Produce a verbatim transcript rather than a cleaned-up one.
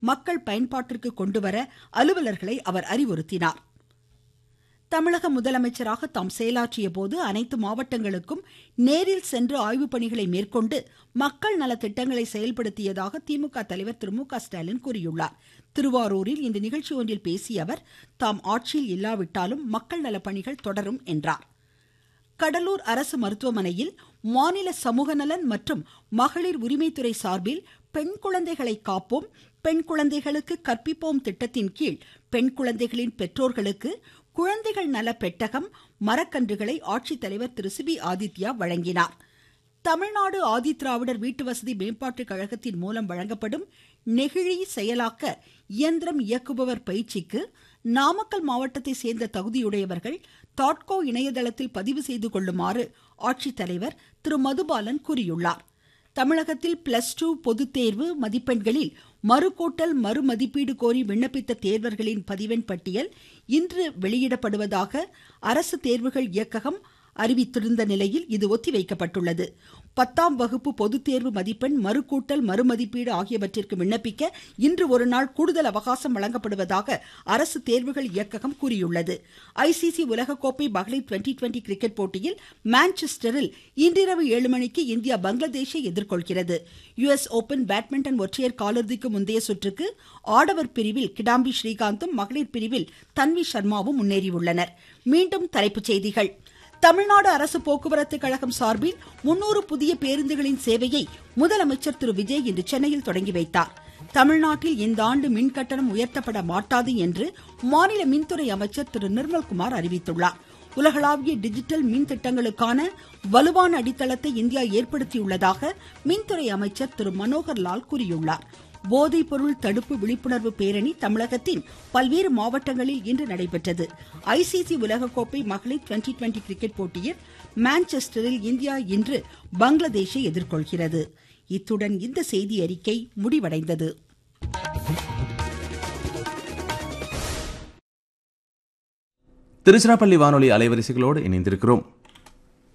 மக்கள் பயன்பாட்டிற்கு கொண்டுவர அலுவலர்களை அவர் அறிவுறுத்தினார். தமிழக முதலமைச்சராக தாம் செயலாற்றிய போது அனைத்து மாவட்டங்களுக்கும் நேரில் சென்று ஆய்வுப் பணிகளை மேற்கொண்டு மக்கள் நல திட்டங்களை செயல்படுத்தியதாக திமுக தலைவர் திரு மு க ஸ்டாலின் கூறியுள்ளார். திருவாரூரில் இன்று நிகழ்ச்சி ஒன்றில் பேசிய அவர், தாம் ஆட்சியில் இல்லாவிட்டாலும் மக்கள் நல பணிகள் தொடரும் என்றார். கடலூர் அரசு மருத்துவமனையில் மாநில சமூக நலன் மற்றும் மகளிர் உரிமைத்துறை சார்பில் பெண் குழந்தைகளை காப்போம், பெண் குழந்தைகளுக்கு கற்பிப்போம் திட்டத்தின் கீழ் பெண் குழந்தைகளின் பெற்றோர்களுக்கு குழந்தைகள் நல பெட்டகம், மரக்கன்றுகளை ஆட்சித்தலைவர் திரு சி பி ஆதித்யா வழங்கினார். தமிழ்நாடு ஆதிதிராவிடர் வீட்டு வசதி மேம்பாட்டு கழகத்தின் மூலம் வழங்கப்படும் நெகிழி செயலாக்க இயந்திரம் இயக்குபவர் பயிற்சிக்கு நாமக்கல் மாவட்டத்தை சேர்ந்த தகுதியுடையவர்கள் தாட்கோ இணையதளத்தில் பதிவு செய்து கொள்ளுமாறு ஆட்சித்தலைவர் திரு மதுபாலன் கூறியுள்ளார். தமிழகத்தில் பிளஸ் டூ பொதுத் தேர்வு மதிப்பெண்களில் மறுகூட்டல் மறுமதிப்பீடு கோரி விண்ணப்பித்த தேர்வர்களின் பதிவெண் பட்டியல் இன்று வெளியிடப்படுவதாக அரசு தேர்வுகள் இயக்ககம் அறிவித்திருந்த நிலையில் இது ஒத்திவைக்கப்பட்டுள்ளது. பத்தாம் வகுப்பு பொதுத் தேர்வு மதிப்பெண் மறுகூட்டல் மறுமதிப்பீடு ஆகியவற்றிற்கு விண்ணப்பிக்க இன்று ஒரு நாள் கூடுதல் அவகாசம் வழங்கப்படுவதாக அரசு தேர்வுகள் இயக்ககம் கூறியுள்ளது. ஐசிசி உலகக்கோப்பை மகளிர் டுவெண்டி டுவெண்டி கிரிக்கெட் போட்டியில் மான்செஸ்டரில் இன்றிரவு ஏழு மணிக்கு இந்தியா பங்களாதேஷை எதிர்கொள்கிறது. யுஎஸ் ஓபன் பேட்மிண்டன் ஒற்றையர் காலிறுதிக்கு முந்தைய சுற்றுக்கு ஆடவர் பிரிவில் கிடாம்பி ஸ்ரீகாந்தும் மகளிர் பிரிவில் தன்வி சர்மாவும் முன்னேறியுள்ளனர். மீண்டும் தலைப்புச் செய்திகள். தமிழ்நாடு அரசு போக்குவரத்து கழகம் சார்பில் முன்னூறு புதிய பேருந்துகளின் சேவையை முதலமைச்சர் திரு விஜய் இன்று சென்னையில் தொடங்கி வைத்தார். தமிழ்நாட்டில் இந்த ஆண்டு மின் கட்டணம் உயர்த்தப்பட மாட்டாது என்று மாநில மின்துறை அமைச்சர் திரு நிர்மல்குமார் அறிவித்துள்ளார். உலகளாவிய டிஜிட்டல் மின் திட்டங்களுக்கான வலுவான அடித்தளத்தை இந்தியா ஏற்படுத்தியுள்ளதாக மின்துறை அமைச்சர் திரு மனோகர் லால் கூறியுள்ளார். போதைப் பொருள் தடுப்பு விழிப்புணர்வு பேரணி தமிழகத்தின் பல்வேறு மாவட்டங்களில் இன்று நடைபெற்றது. ஐசிசி உலகக்கோப்பை மகளிர் டுவெண்டி டுவெண்டி கிரிக்கெட் போட்டியில் மான்செஸ்டரில் இந்தியா இன்று பங்களாதேஷை எதிர்கொள்கிறது. இத்துடன் இந்த செய்தி அறிக்கை முடிவடைந்தது. திருச்சிராப்பள்ளி வானொலி அலைவரிசைகளோடு இணைந்திருக்கிறோம்.